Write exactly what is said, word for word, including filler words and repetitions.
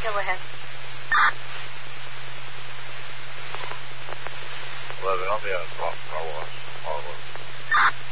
Go ahead. eleven, I'll be out of car wash. Car wash.